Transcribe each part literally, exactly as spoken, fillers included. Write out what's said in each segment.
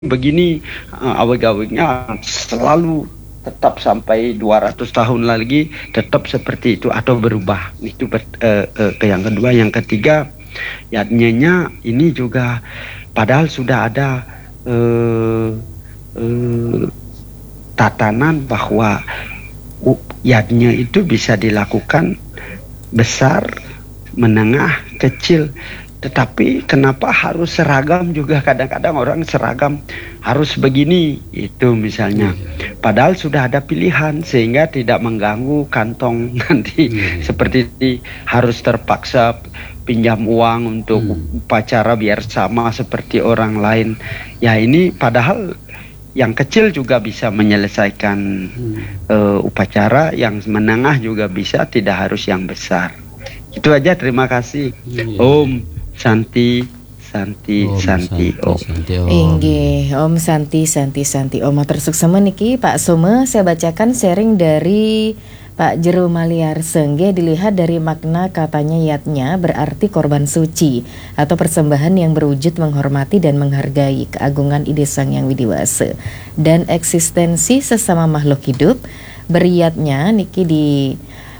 begini uh, aweg-awegnya selalu tetap sampai dua ratus tahun lagi tetap seperti itu atau berubah. Itu ber, uh, uh, ke yang kedua. Yang ketiga, yadnya ini juga padahal sudah ada uh, uh, tatanan bahwa uh, yadnya itu bisa dilakukan besar, menengah, kecil. Tetapi kenapa harus seragam juga, kadang-kadang orang seragam harus begini itu misalnya. Padahal sudah ada pilihan sehingga tidak mengganggu kantong nanti. Hmm. Seperti ini, harus terpaksa pinjam uang untuk hmm. upacara biar sama seperti orang lain. Ya ini padahal yang kecil juga bisa menyelesaikan hmm. uh, upacara, yang menengah juga bisa, tidak harus yang besar. Itu aja, terima kasih. Hmm. Om Santi, Santi, Om, Santi, Om. Santi, Om. Inggih, Om Santi, Santi, Santi, Om. Matur suksema niki Pak Soma, saya bacakan sharing dari Pak Jero Maliarse. Dilihat dari makna katanya yatnya berarti korban suci atau persembahan yang berwujud menghormati dan menghargai keagungan ide Sang Yang Widiwasa dan eksistensi sesama makhluk hidup. Beriatnya niki di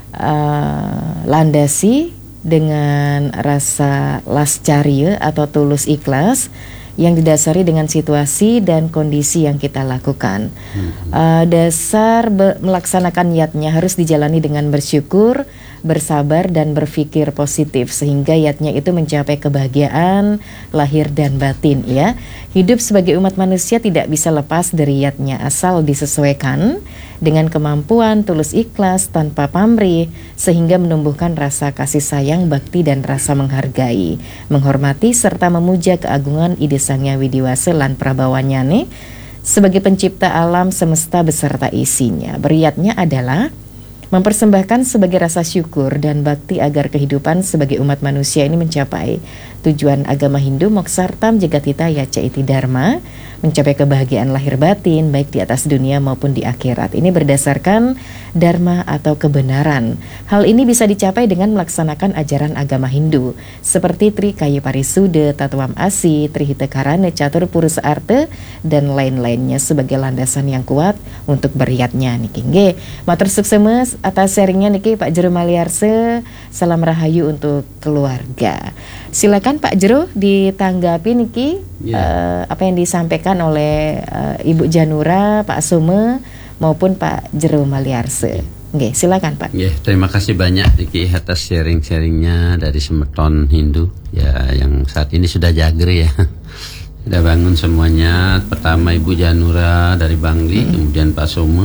uh, landasi dengan rasa lascaria atau tulus ikhlas yang didasari dengan situasi dan kondisi yang kita lakukan. Hmm. Uh, dasar melaksanakan yatnya harus dijalani dengan bersyukur, bersabar dan berpikir positif sehingga yatnya itu mencapai kebahagiaan lahir dan batin ya. Hidup sebagai umat manusia tidak bisa lepas dari yatnya asal disesuaikan dengan kemampuan tulus ikhlas tanpa pamrih sehingga menumbuhkan rasa kasih sayang, bakti dan rasa menghargai, menghormati serta memuja keagungan ide Sang Yang Widiwasa lan prabawanya nih sebagai pencipta alam semesta beserta isinya. Beriatnya adalah mempersembahkan sebagai rasa syukur dan bakti agar kehidupan sebagai umat manusia ini mencapai tujuan agama Hindu moksartam jagatita yaca iti dharma, mencapai kebahagiaan lahir batin baik di atas dunia maupun di akhirat. Ini berdasarkan dharma atau kebenaran. Hal ini bisa dicapai dengan melaksanakan ajaran agama Hindu seperti Tri Kaya Parisude, Tatwam Asi, Trihita Karana, Catur Purusa Arte dan lain-lainnya sebagai landasan yang kuat untuk beriatnya niki. Nggih, matur suksema atas sharingnya niki Pak Jero Maliarse. Salam rahayu untuk keluarga. Silakan Pak Jero ditanggapi niki yeah. uh, apa yang disampaikan oleh uh, Ibu Janura, Pak Soma maupun Pak Jero Maliarse. Oke, silakan Pak. Yeah, terima kasih banyak niki atas sharing-sharingnya dari Semeton Hindu ya yang saat ini sudah jagri ya. Sudah bangun semuanya. Pertama Ibu Janura dari Bangli, hmm. kemudian Pak Soma.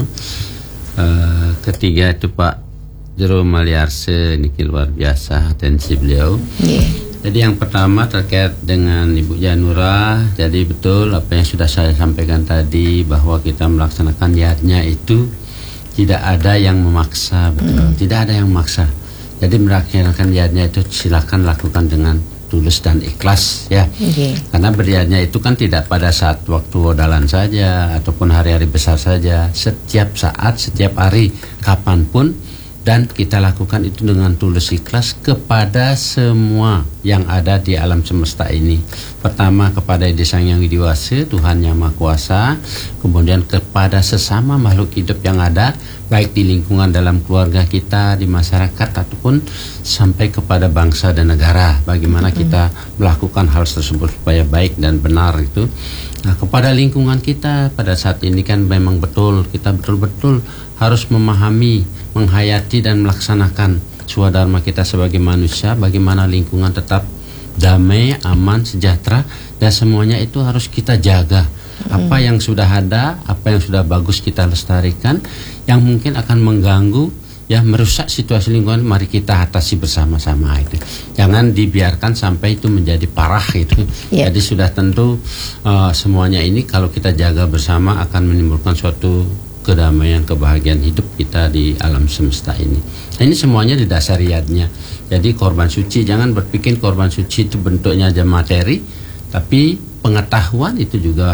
Uh, ketiga itu Pak Jero Maliarse, niki luar biasa atensi beliau. Yeah. Jadi yang pertama terkait dengan Ibu Janura, jadi betul apa yang sudah saya sampaikan tadi bahwa kita melaksanakan yatnya itu tidak ada yang memaksa, betul. Hmm. Tidak ada yang memaksa. Jadi melaksanakan yatnya itu silakan lakukan dengan tulus dan ikhlas ya. Okay. Karena beriatnya itu kan tidak pada saat waktu wodalan saja ataupun hari-hari besar saja, setiap saat, setiap hari, kapanpun. Dan kita lakukan itu dengan tulus ikhlas kepada semua yang ada di alam semesta ini. Pertama kepada Ide Sang Yang Widiwasa, Tuhan Yang Maha Kuasa. Kemudian kepada sesama makhluk hidup yang ada, baik di lingkungan dalam keluarga kita, di masyarakat, ataupun sampai kepada bangsa dan negara. Bagaimana kita melakukan hal tersebut supaya baik dan benar itu. Nah, kepada lingkungan kita pada saat ini kan memang betul, kita betul-betul harus memahami, menghayati dan melaksanakan swadharma kita sebagai manusia, bagaimana lingkungan tetap damai, aman, sejahtera, dan semuanya itu harus kita jaga. Apa yang sudah ada, apa yang sudah bagus kita lestarikan, yang mungkin akan mengganggu, ya merusak situasi lingkungan, mari kita atasi bersama-sama itu. Jangan dibiarkan sampai itu menjadi parah itu. Yeah. Jadi sudah tentu uh, semuanya ini kalau kita jaga bersama akan menimbulkan suatu kedamaian, kebahagiaan hidup kita di alam semesta ini. Nah, ini semuanya didasari yatnya. Jadi korban suci, jangan berpikir korban suci itu bentuknya aja materi, tapi pengetahuan itu juga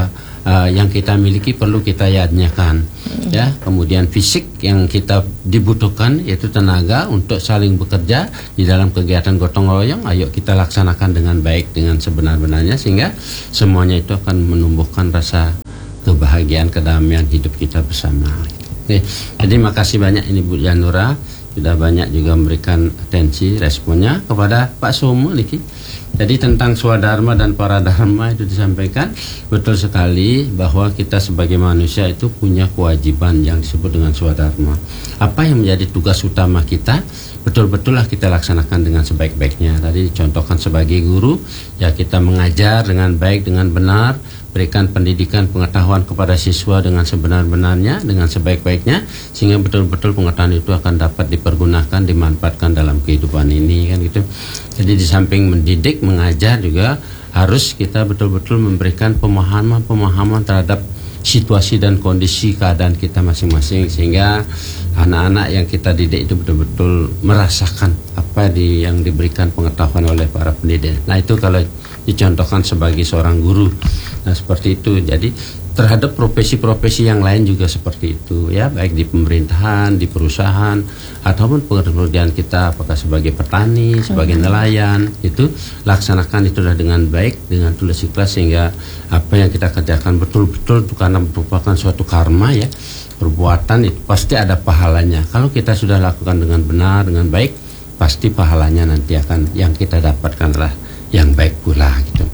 uh, yang kita miliki perlu kita yadnyakan, ya. Kemudian fisik yang kita dibutuhkan yaitu tenaga untuk saling bekerja di dalam kegiatan gotong royong. Ayo kita laksanakan dengan baik, dengan sebenar-benarnya, sehingga semuanya itu akan menumbuhkan rasa kebahagiaan, kedamaian hidup kita bersama. Oke, jadi makasih banyak ini Bu Janura, sudah banyak juga memberikan atensi responnya kepada Pak Somo niki. Jadi tentang swadharma dan paradharma itu disampaikan, betul sekali bahwa kita sebagai manusia itu punya kewajiban yang disebut dengan swadharma. Apa yang menjadi tugas utama kita, betul-betullah kita laksanakan dengan sebaik-baiknya. Tadi dicontohkan sebagai guru, ya kita mengajar dengan baik, dengan benar, berikan pendidikan pengetahuan kepada siswa dengan sebenar-benarnya, dengan sebaik-baiknya, sehingga betul-betul pengetahuan itu akan dapat dipergunakan, dimanfaatkan dalam kehidupan ini, kan gitu. Jadi di samping mendidik, mengajar juga harus kita betul-betul memberikan pemahaman-pemahaman terhadap situasi dan kondisi keadaan kita masing-masing, sehingga anak-anak yang kita didik itu betul-betul merasakan apa di, yang diberikan pengetahuan oleh para pendidik. Nah itu kalau dicontohkan sebagai seorang guru, nah seperti itu. Jadi terhadap profesi-profesi yang lain juga seperti itu, ya, baik di pemerintahan, di perusahaan, ataupun pekerjaan kita, apakah sebagai petani, sebagai nelayan, itu laksanakan itulah dengan baik, dengan tulus ikhlas, sehingga apa yang kita kerjakan betul-betul itu karena merupakan suatu karma, ya, perbuatan itu pasti ada pahalanya. Kalau kita sudah lakukan dengan benar, dengan baik, pasti pahalanya nanti akan yang kita dapatkanlah yang baik pula, gitu.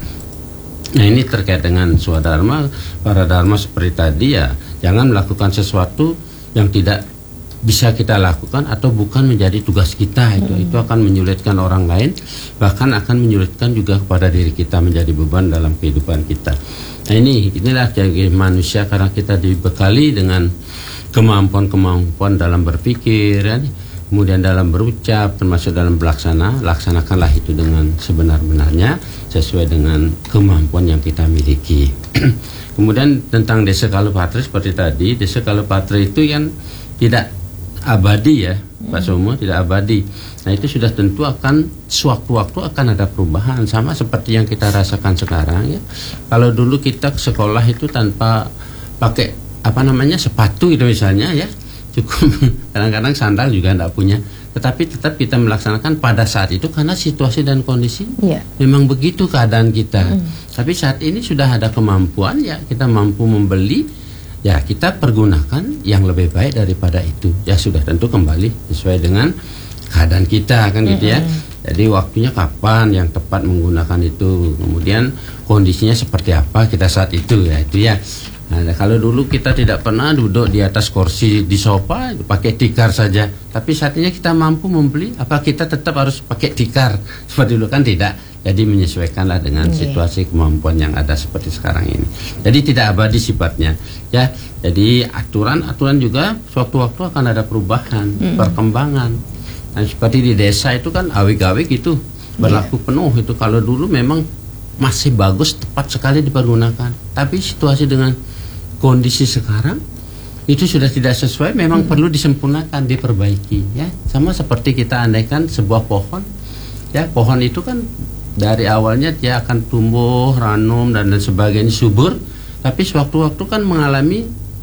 Nah ini terkait dengan swadharma, paradharma seperti tadi, ya, jangan melakukan sesuatu yang tidak bisa kita lakukan atau bukan menjadi tugas kita. Itu itu akan menyulitkan orang lain, bahkan akan menyulitkan juga kepada diri kita, menjadi beban dalam kehidupan kita. Nah ini inilah jadi manusia, karena kita dibekali dengan kemampuan-kemampuan dalam berpikir, ya, kemudian dalam berucap, termasuk dalam belaksana, laksanakanlah itu dengan sebenar-benarnya, sesuai dengan kemampuan yang kita miliki. Kemudian tentang desa Kalupatra seperti tadi, desa Kalupatra itu yang tidak abadi, ya, Pak Somo, tidak abadi. Nah itu sudah tentu akan sewaktu-waktu akan ada perubahan, sama seperti yang kita rasakan sekarang, ya. Kalau dulu kita ke sekolah itu tanpa pakai apa namanya sepatu gitu misalnya, ya, cukup kadang-kadang sandal juga tidak punya, tetapi tetap kita melaksanakan pada saat itu karena situasi dan kondisi, ya, memang begitu keadaan kita. Mm. Tapi saat ini sudah ada kemampuan, ya, kita mampu membeli, ya, kita pergunakan yang lebih baik daripada itu, ya, sudah tentu kembali sesuai dengan keadaan kita, kan, gitu, ya. Jadi waktunya kapan yang tepat menggunakan itu, kemudian kondisinya seperti apa kita saat itu, ya, itu, ya. Nah, kalau dulu kita tidak pernah duduk di atas kursi di sofa, pakai tikar saja. Tapi saat ini kita mampu membeli, apa kita tetap harus pakai tikar seperti dulu, kan tidak. Jadi menyesuaikanlah dengan okay. situasi kemampuan yang ada seperti sekarang ini. Jadi tidak abadi sifatnya, ya. Jadi aturan-aturan juga sewaktu-waktu akan ada perubahan, mm. perkembangan. Nah, seperti di desa itu kan awik-awik itu berlaku yeah. penuh itu. Kalau dulu memang masih bagus, tepat sekali dipergunakan. Tapi situasi dengan kondisi sekarang itu sudah tidak sesuai, memang hmm. perlu disempurnakan, diperbaiki, ya. Sama seperti kita andaikan sebuah pohon, ya, pohon itu kan dari awalnya dia akan tumbuh, ranum dan lain sebagainya, subur, tapi sewaktu-waktu kan mengalami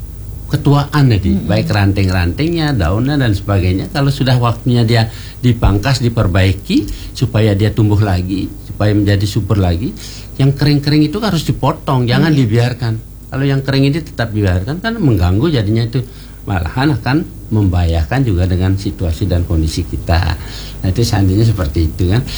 ketuaan, jadi hmm. baik ranting-rantingnya, daunnya dan sebagainya. Kalau sudah waktunya dia dipangkas, diperbaiki supaya dia tumbuh lagi, supaya menjadi subur lagi, yang kering-kering itu harus dipotong, jangan hmm. dibiarkan. Kalau yang kering ini tetap dibiarkan kan mengganggu, jadinya itu malahan akan membahayakan juga dengan situasi dan kondisi kita. Nah itu seandainya seperti itu, kan.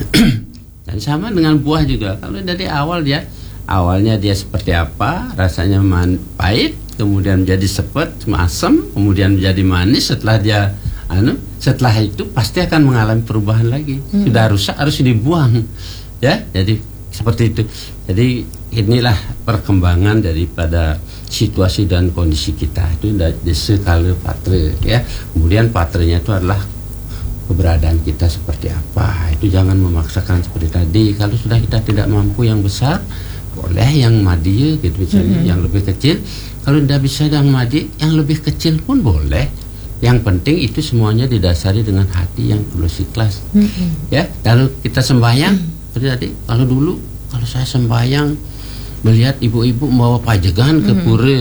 Dan sama dengan buah juga, kalau dari awal dia awalnya dia seperti apa, rasanya man, pahit, kemudian menjadi sepet, asam, kemudian menjadi manis, setelah dia anu setelah itu pasti akan mengalami perubahan lagi. Hmm. Sudah rusak harus dibuang, ya. Jadi seperti itu. Jadi inilah perkembangan daripada situasi dan kondisi kita itu desa Kalupatra, ya. Kemudian patranya itu adalah keberadaan kita seperti apa. Itu jangan memaksakan seperti tadi. Kalau sudah kita tidak mampu yang besar, boleh yang madya gitu misalnya, mm-hmm. yang lebih kecil. Kalau tidak bisa yang madya, yang lebih kecil pun boleh. Yang penting itu semuanya didasari dengan hati yang tulus ikhlas. Mm-hmm. Ya, kalau kita sembahyang, mm-hmm. seperti tadi, kalau dulu kalau saya sembahyang melihat ibu-ibu membawa pajegan ke pura.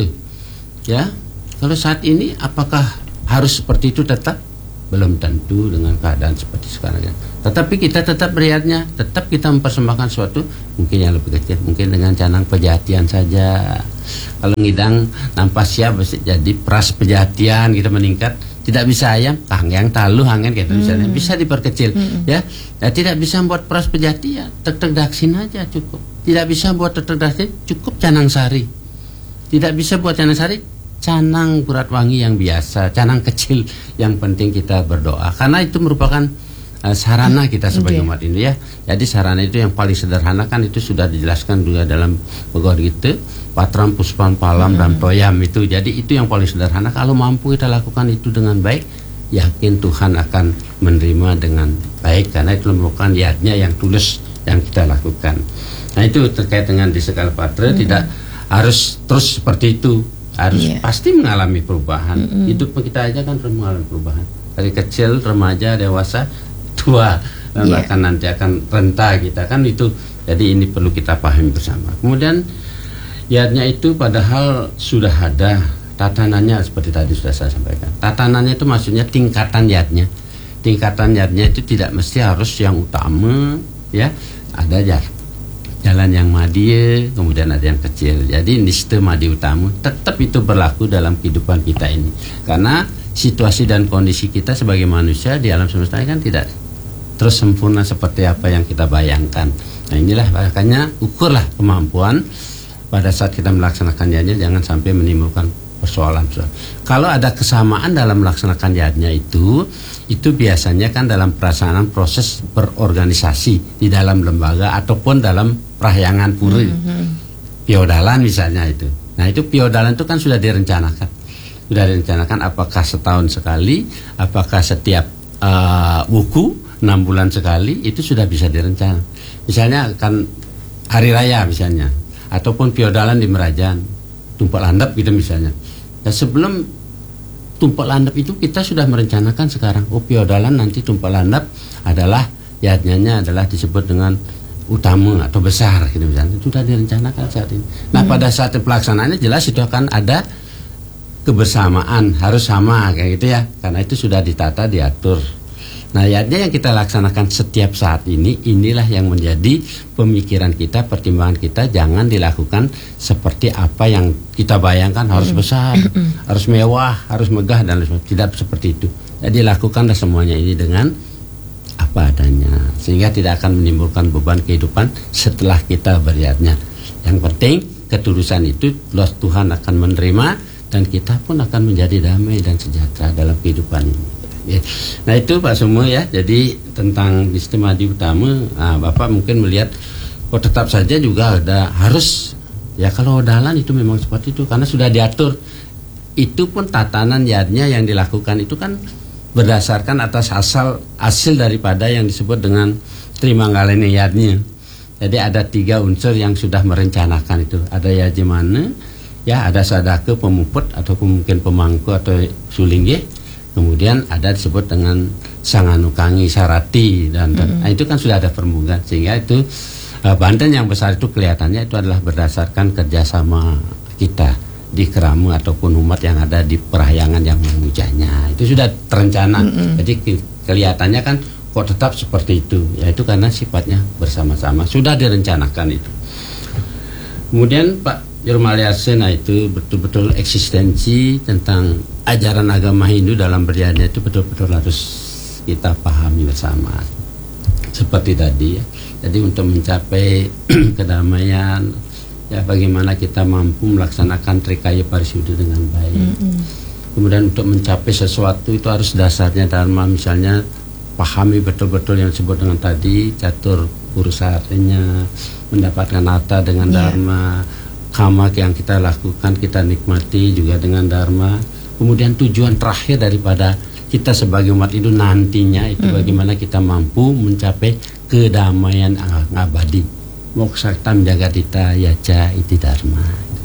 Ya, kalau saat ini apakah harus seperti itu tetap? Belum tentu dengan keadaan seperti sekarang ya. Tetapi kita tetap melihatnya, tetap kita mempersembahkan sesuatu mungkin yang lebih kecil, mungkin dengan canang pejatian saja. Kalau ngidang nampak siap jadi pras pejatian kita meningkat, tidak bisa ayam, kangen talu hangen gitu hmm. misalnya, bisa diperkecil hmm. ya. Ya tidak bisa buat pras pejatian, tek-tek daksin aja cukup. Tidak bisa buat tek-tek daksin, cukup canang sari. Tidak bisa buat canang sari, canang kurat wangi yang biasa, canang kecil. Yang penting kita berdoa, karena itu merupakan uh, sarana kita sebagai okay. umat Hindu ya. Jadi sarana itu yang paling sederhana kan itu sudah dijelaskan juga dalam Bhagavad Gita, Patram Puspam Palam hmm. dan Toyam itu. Jadi itu yang paling sederhana. Kalau mampu kita lakukan itu dengan baik, yakin Tuhan akan menerima dengan baik, karena itu merupakan niatnya yang tulus yang kita lakukan. Nah itu terkait dengan di Sekal Patra hmm. tidak harus terus seperti itu. Harus yeah. pasti mengalami perubahan. Mm-hmm. Hidup kita aja kan mengalami perubahan. Dari kecil, remaja, dewasa, tua, dan yeah. bahkan nanti akan renta kita kan itu. Jadi ini perlu kita pahami bersama. Kemudian yatnya itu padahal sudah ada tatanannya seperti tadi sudah saya sampaikan. Tatanannya itu maksudnya tingkatan yatnya. Tingkatan yatnya itu tidak mesti harus yang utama, ya. Ada jalan. Jalan yang madya, kemudian ada yang kecil. Jadi nista madya utama tetap itu berlaku dalam kehidupan kita ini. Karena situasi dan kondisi kita sebagai manusia di alam semesta ini kan tidak terus sempurna seperti apa yang kita bayangkan. Nah inilah makanya ukurlah kemampuan pada saat kita melaksanakan yatnya, jangan sampai menimbulkan persoalan. Kalau ada kesamaan dalam melaksanakan yatnya itu, itu biasanya kan dalam pelaksanaan proses berorganisasi di dalam lembaga ataupun dalam perahyangan pura, mm-hmm. piodalan misalnya itu. Nah itu piodalan itu kan sudah direncanakan, sudah direncanakan apakah setahun sekali, apakah setiap uh, buku enam bulan sekali, itu sudah bisa direncanakan. Misalnya kan hari raya misalnya, ataupun piodalan di Merajan, Tumpak Landap gitu misalnya. Dan sebelum Tumpak Landap itu kita sudah merencanakan sekarang, oh piodalan nanti Tumpak Landap adalah yatnya adalah disebut dengan utama atau besar gitu misalnya, sudah direncanakan saat ini. Nah hmm. pada saat pelaksanaannya jelas itu akan ada kebersamaan, harus sama kayak gitu ya, karena itu sudah ditata, diatur. Nah yatnya yang kita laksanakan setiap saat ini, inilah yang menjadi pemikiran kita, pertimbangan kita, jangan dilakukan seperti apa yang kita bayangkan harus besar, harus mewah, harus megah dan lain-lain. Tidak seperti itu. Jadi lakukanlah semuanya ini dengan apa adanya, sehingga tidak akan menimbulkan beban kehidupan setelah kita beryatnya. Yang penting ketulusan itu Tuhan akan menerima dan kita pun akan menjadi damai dan sejahtera dalam kehidupan ini. Ya. Nah itu Pak semua ya. Jadi tentang sistem madya utama, nah, Bapak mungkin melihat kok tetap saja juga ada harus ya, kalau dalan itu memang seperti itu karena sudah diatur. Itu pun tatanan yatnya yang dilakukan itu kan berdasarkan atas asal hasil daripada yang disebut dengan trimanggalene yatnya. Jadi ada tiga unsur yang sudah merencanakan itu. Ada yajemana, ya ada sadaka pemuput ataupun mungkin pemangku atau sulingge. Kemudian ada disebut dengan sanganukangi sarati dan, dan mm-hmm. nah, itu kan sudah ada permunggan, sehingga itu uh, Banten yang besar itu kelihatannya itu adalah berdasarkan kerjasama kita di keramu ataupun umat yang ada di perahyangan yang memujanya. Itu sudah terencana. Mm-hmm. Jadi ke- kelihatannya kan kok tetap seperti itu. Ya itu karena sifatnya bersama-sama sudah direncanakan itu. Kemudian Pak Jurumaliarse, nah itu betul-betul eksistensi tentang ajaran agama Hindu dalam beriatnya itu betul-betul harus kita pahami bersama. Seperti tadi ya. Jadi untuk mencapai kedamaian, ya bagaimana kita mampu melaksanakan trikaya parisuddha dengan baik. Mm-hmm. Kemudian untuk mencapai sesuatu itu harus dasarnya dharma, misalnya pahami betul-betul yang disebut dengan tadi catur purusartanya, mendapatkan arta dengan yeah. dharma, kama yang kita lakukan kita nikmati juga dengan dharma. Kemudian tujuan terakhir daripada kita sebagai umat itu nantinya itu mm-hmm. bagaimana kita mampu mencapai kedamaian abadi. Moksaktam jagatita yaca iti dharma.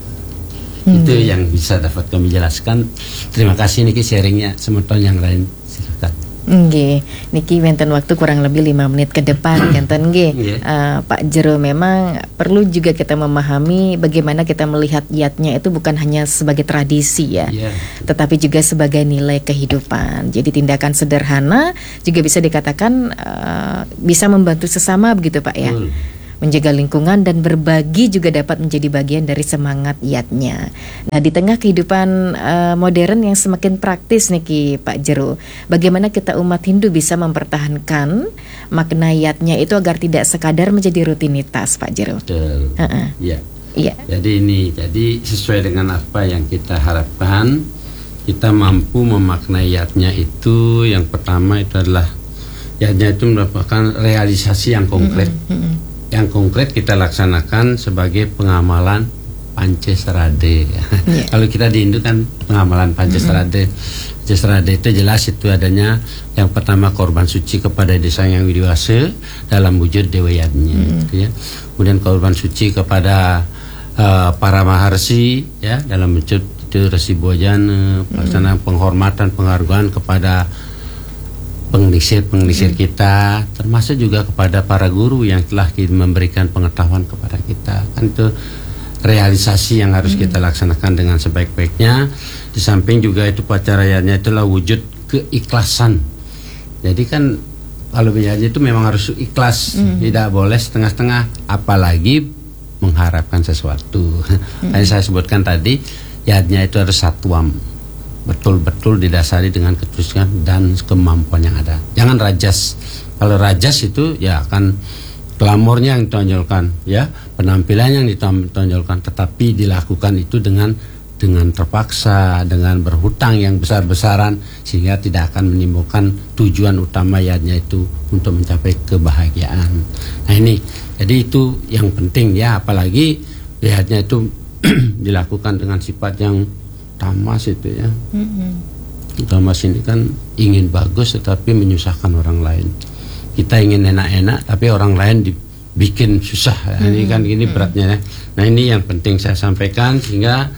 Hmm. Itu yang bisa dapat kami jelaskan. Terima kasih niki sharingnya. Semeton yang lain silakan. Nggih, niki wenten waktu kurang lebih lima menit ke depan enten nggih. Yeah. Uh, Pak Jero, memang perlu juga kita memahami bagaimana kita melihat yatnya itu bukan hanya sebagai tradisi ya, Yeah. tetapi juga sebagai nilai kehidupan. Jadi tindakan sederhana juga bisa dikatakan uh, bisa membantu sesama begitu Pak ya. Betul. Menjaga lingkungan dan berbagi juga dapat menjadi bagian dari semangat yatnya. Nah, di tengah kehidupan uh, modern yang semakin praktis nih Pak Jero, bagaimana kita umat Hindu bisa mempertahankan makna yatnya itu agar tidak sekadar menjadi rutinitas, Pak Jero? Betul. Uh-uh. Iya. Iya. Jadi ini, jadi sesuai dengan apa yang kita harapkan, kita mampu memaknai yatnya itu. Yang pertama itu adalah yatnya itu merupakan realisasi yang konkret. Mm-mm, mm-mm. Yang konkret kita laksanakan sebagai pengamalan Pancesrade. Yeah. Kalau kita di Hindu kan pengamalan Pancesrade. Mm-hmm. Pancesrade itu jelas itu adanya yang pertama korban suci kepada Desa Yang Widiwasa dalam wujud Dewa Yatnya. Mm-hmm. Gitu ya. Kemudian korban suci kepada uh, para maharsi ya dalam wujud itu Resi Bojana, pelaksanaan mm-hmm. penghormatan penghargaan kepada pengelisir-pengelisir hmm. kita, termasuk juga kepada para guru yang telah memberikan pengetahuan kepada kita. Kan itu realisasi yang harus hmm. kita laksanakan dengan sebaik-baiknya. Di samping juga itu pacarayanya itulah wujud keikhlasan. Jadi kan kalau menjadi itu memang harus ikhlas, hmm. tidak boleh setengah-setengah, apalagi mengharapkan sesuatu. Hmm. Yang saya sebutkan tadi, yatnya itu harus satuam. Betul-betul didasari dengan ketulusan dan kemampuan yang ada. Jangan rajas. Kalau rajas itu ya akan glamornya yang ditonjolkan, ya penampilan yang ditonjolkan, tetapi dilakukan itu dengan dengan terpaksa, dengan berhutang yang besar-besaran, sehingga tidak akan menimbulkan tujuan utama yatnya itu untuk mencapai kebahagiaan. Nah ini, jadi itu yang penting ya, apalagi yatnya itu dilakukan dengan sifat yang tamas itu ya. Mm-hmm. Tamas ini kan ingin bagus tetapi menyusahkan orang lain. Kita ingin enak-enak tapi orang lain dibikin susah. Mm-hmm. Ini kan ini beratnya ya. Nah ini yang penting saya sampaikan, sehingga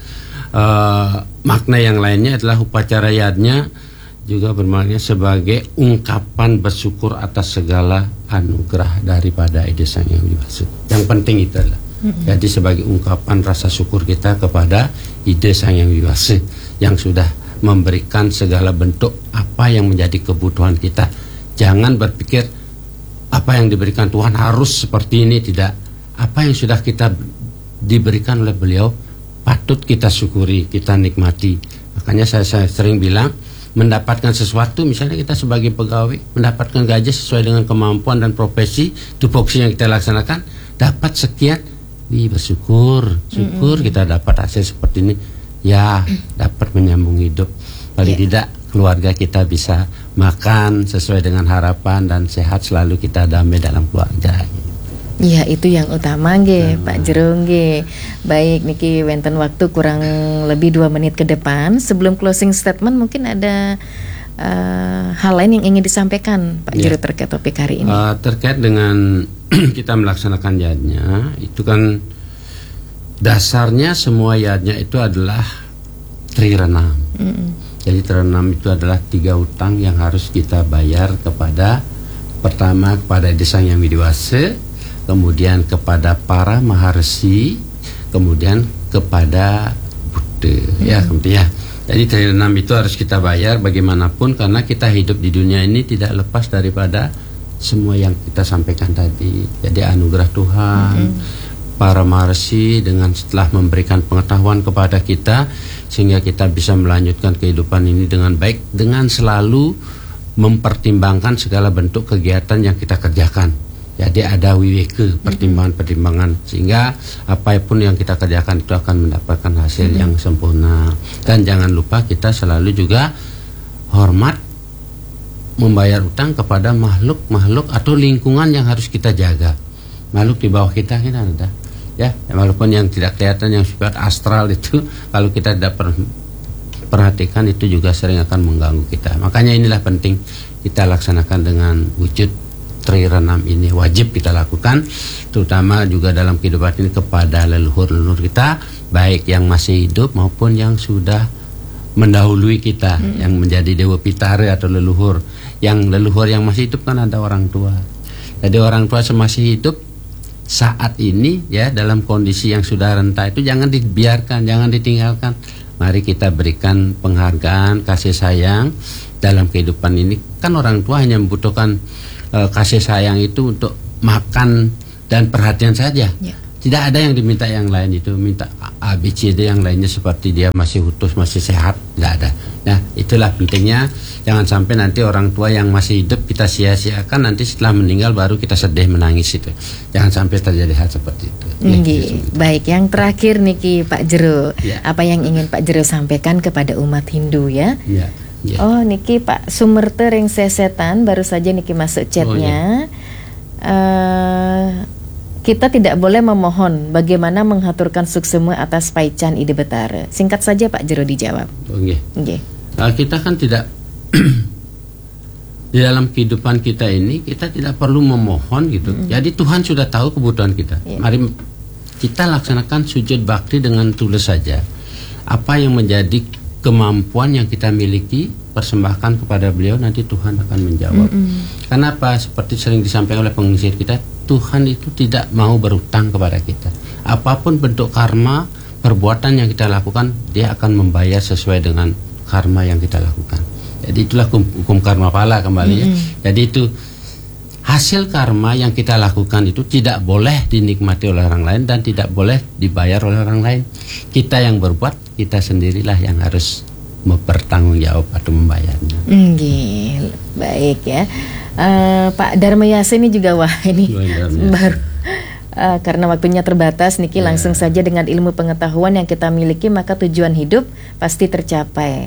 uh, makna yang lainnya adalah upacara yatnya juga bermakna sebagai ungkapan bersyukur atas segala anugerah daripada Ida Sang Yang Widiwasa. Yang penting itu adalah mm-hmm. jadi sebagai ungkapan rasa syukur kita kepada Ida Sang Yang Widiwasa yang sudah memberikan segala bentuk apa yang menjadi kebutuhan kita. Jangan berpikir apa yang diberikan Tuhan harus seperti ini, tidak. Apa yang sudah kita diberikan oleh beliau patut kita syukuri, kita nikmati. Makanya saya, saya sering bilang, mendapatkan sesuatu, misalnya kita sebagai pegawai mendapatkan gaji sesuai dengan kemampuan dan profesi tupoksi yang kita laksanakan, dapat sekian, Wih, bersyukur, syukur mm-hmm. kita dapat hasil seperti ini, ya dapat menyambung hidup. Paling yeah. tidak keluarga kita bisa makan sesuai dengan harapan dan sehat selalu, kita damai dalam keluarga. Iya, itu yang utama nggih, hmm. Pak Jero nggih. Baik niki wenten waktu kurang lebih dua menit ke depan. Sebelum closing statement mungkin ada uh, hal lain yang ingin disampaikan Pak yeah. Jero terkait topik hari ini. Uh, terkait dengan kita melaksanakan yatnya, itu kan dasarnya semua yatnya itu adalah trirenam. Mm-hmm. Jadi trirenam itu adalah tiga utang yang harus kita bayar kepada, pertama kepada Ida Sang Yang Widiwasa, kemudian kepada para maharsi, kemudian kepada Buddha. Mm-hmm. Ya, kemudian jadi trirenam itu harus kita bayar bagaimanapun, karena kita hidup di dunia ini tidak lepas daripada semua yang kita sampaikan tadi. Jadi anugerah Tuhan, mm-hmm. para maharsi dengan setelah memberikan pengetahuan kepada kita, sehingga kita bisa melanjutkan kehidupan ini dengan baik, dengan selalu mempertimbangkan segala bentuk kegiatan yang kita kerjakan. Jadi ada wiweke, pertimbangan-pertimbangan, sehingga apapun yang kita kerjakan itu akan mendapatkan hasil mm-hmm. yang sempurna. Dan jangan lupa kita selalu juga hormat membayar utang kepada makhluk-makhluk atau lingkungan yang harus kita jaga. Makhluk di bawah kita kita ada, ya, walaupun yang tidak kelihatan, yang sifat astral itu, kalau kita tidak perhatikan itu juga sering akan mengganggu kita. Makanya inilah penting kita laksanakan dengan wujud trirenam ini, wajib kita lakukan, terutama juga dalam kehidupan ini kepada leluhur-leluhur kita, baik yang masih hidup maupun yang sudah mendahului kita, hmm. yang menjadi Dewa Pitara atau leluhur. Yang leluhur yang masih hidup kan ada orang tua. Jadi orang tua semasih hidup saat ini ya dalam kondisi yang sudah renta itu jangan dibiarkan, jangan ditinggalkan. Mari kita berikan penghargaan, kasih sayang dalam kehidupan ini. Kan orang tua hanya membutuhkan uh, kasih sayang itu untuk makan dan perhatian saja. Yeah. Tidak ada yang diminta yang lain itu, minta A, B, C, D yang lainnya seperti dia masih utuh, masih sehat, tidak ada. Nah, itulah pentingnya. Jangan sampai nanti orang tua yang masih hidup kita sia-siakan, nanti setelah meninggal baru kita sedih menangis itu. Jangan sampai terjadi hal seperti itu. Nggih. Ya, baik, yang terakhir niki Pak Jero, ya. Apa yang ingin Pak Jero sampaikan kepada umat Hindu ya? Ya. Ya. Oh, niki Pak Sumerte Ring Sesetan baru saja niki masuk chatnya. Oh, ya. uh, Kita tidak boleh memohon bagaimana menghaturkan suksema atas Paican Ide Betara. Singkat saja Pak Jero dijawab. Oke. Okay. Okay. Nah, kita kan tidak di dalam kehidupan kita ini kita tidak perlu memohon gitu. Mm. Jadi Tuhan sudah tahu kebutuhan kita. Yeah. Mari kita laksanakan sujud bakti dengan tulus saja. Apa yang menjadi kemampuan yang kita miliki, persembahkan kepada beliau, nanti Tuhan akan menjawab. Mm-hmm. Kenapa? Seperti sering disampaikan oleh pengisir kita, Tuhan itu tidak mau berutang kepada kita. Apapun bentuk karma, perbuatan yang kita lakukan, dia akan membayar sesuai dengan karma yang kita lakukan. Jadi itulah hukum, hukum karma pala kembali mm-hmm. ya. Jadi itu hasil karma yang kita lakukan itu tidak boleh dinikmati oleh orang lain dan tidak boleh dibayar oleh orang lain. Kita yang berbuat, kita sendirilah yang harus bertanggung jawab atau membayarnya. Nggih, baik ya. Uh, Pak Dharma Yasa ini juga wah ini baru uh, karena waktunya terbatas niki yeah. Langsung saja dengan ilmu pengetahuan yang kita miliki maka tujuan hidup pasti tercapai.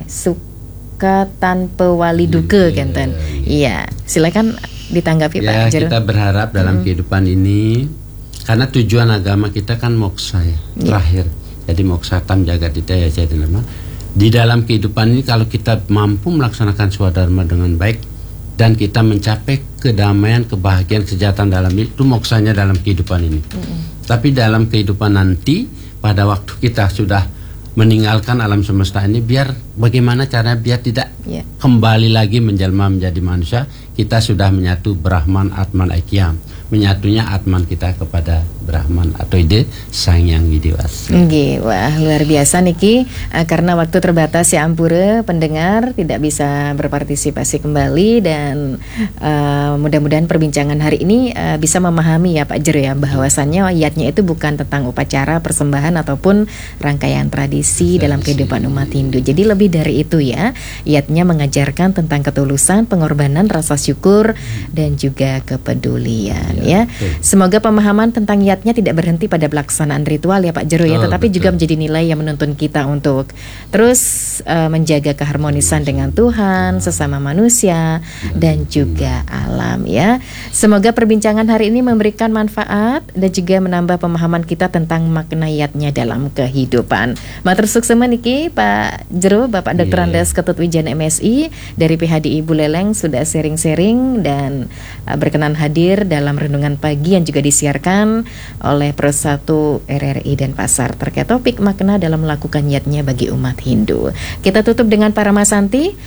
Suka tanpa wali duka yeah, kan. Iya, yeah. Silakan ditanggapi ya, Pak Jero. Kita berharap dalam hmm. kehidupan ini karena tujuan agama kita kan moksa ya, yeah. terakhir. Jadi moksa tam jagat ya jadi nama. Di dalam kehidupan ini kalau kita mampu melaksanakan swadharma dengan baik dan kita mencapai kedamaian, kebahagiaan, kesejahteraan dalam itu moksanya dalam kehidupan ini. Mm-hmm. Tapi dalam kehidupan nanti pada waktu kita sudah meninggalkan alam semesta ini, biar bagaimana caranya biar tidak yeah. kembali lagi menjelma menjadi manusia, kita sudah menyatu Brahman, Atman, Aikyam. Menyatunya Atman kita kepada Brahman atau ide Sang Yang Widiwasa. Nggih, wah luar biasa niki. Uh, karena waktu terbatas ya ampura pendengar tidak bisa berpartisipasi kembali dan uh, mudah-mudahan perbincangan hari ini uh, bisa memahami ya Pak Jero ya bahwasannya ayatnya itu bukan tentang upacara persembahan ataupun rangkaian tradisi dalam kehidupan umat Hindu. Jadi lebih dari itu ya. Ayatnya mengajarkan tentang ketulusan, pengorbanan, rasa syukur dan juga kepedulian. Ya, ya. Semoga pemahaman tentang yatnya tidak berhenti pada pelaksanaan ritual ya Pak Jero ya, oh, tetapi betul. Juga menjadi nilai yang menuntun kita untuk terus uh, menjaga keharmonisan dengan Tuhan, sesama manusia dan juga alam ya. Semoga perbincangan hari ini memberikan manfaat dan juga menambah pemahaman kita tentang makna yatnya dalam kehidupan. Matur suksema niki Pak Jero, Bapak Doktor yeah. Andes Ketut Wijana M S I dari P H D I Buleleng sudah sharing-sharing dan uh, berkenan hadir dalam renungan pagi yang juga disiarkan oleh Pro satu R R I dan Pasar terkait topik makna dalam melakukan yatnya bagi umat Hindu. Kita tutup dengan Paramasanti.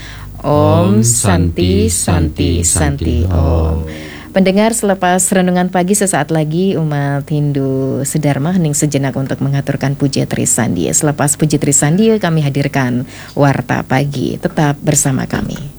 Om Santi Santi Santi Om. Pendengar, selepas renungan pagi sesaat lagi umat Hindu sedharma hening sejenak untuk mengaturkan puja Trisandia. Selepas puja Trisandia kami hadirkan Warta Pagi. Tetap bersama kami.